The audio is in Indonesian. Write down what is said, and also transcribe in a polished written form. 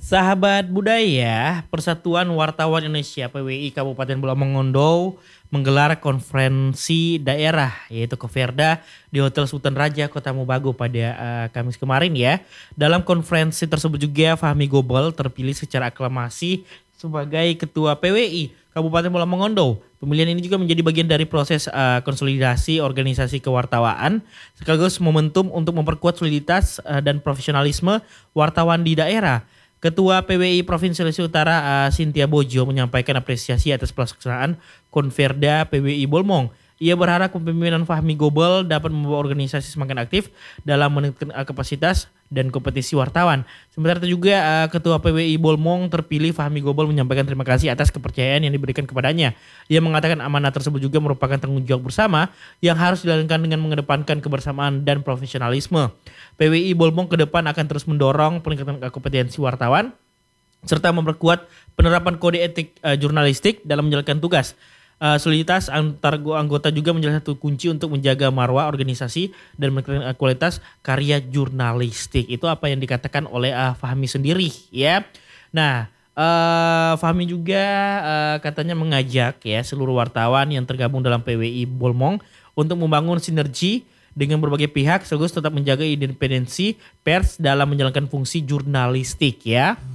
Sahabat budaya, Persatuan Wartawan Indonesia PWI Kabupaten Pulau Mongondo menggelar konferensi daerah yaitu Koferda di Hotel Sultan Raja Kota Mobagu pada Kamis kemarin ya. Dalam konferensi tersebut juga Fahmi Gobel terpilih secara aklamasi sebagai Ketua PWI Kabupaten Pulau Mongondo. Pemilihan ini juga menjadi bagian dari proses konsolidasi organisasi kewartawaan sekaligus momentum untuk memperkuat soliditas dan profesionalisme wartawan di daerah. Ketua PWI Provinsi Sulawesi Utara Cynthia Bojo menyampaikan apresiasi atas pelaksanaan Konferda PWI Bolmong. Ia berharap kepemimpinan Fahmi Gobel dapat membawa organisasi semakin aktif dalam meningkatkan kapasitas dan kompetisi wartawan. Sementara itu juga Ketua PWI Bolmong terpilih Fahmi Gobel menyampaikan terima kasih atas kepercayaan yang diberikan kepadanya. Ia mengatakan amanah tersebut juga merupakan tanggung jawab bersama yang harus dilakukan dengan mengedepankan kebersamaan dan profesionalisme. PWI Bolmong ke depan akan terus mendorong peningkatan kompetensi wartawan serta memperkuat penerapan kode etik jurnalistik dalam menjalankan tugas. Soliditas antar anggota juga menjadi satu kunci untuk menjaga marwah organisasi dan meningkatkan kualitas karya jurnalistik. Itu apa yang dikatakan oleh Fahmi sendiri ya. Nah, Fahmi juga katanya mengajak ya seluruh wartawan yang tergabung dalam PWI Bolmong untuk membangun sinergi dengan berbagai pihak sekaligus tetap menjaga independensi pers dalam menjalankan fungsi jurnalistik ya.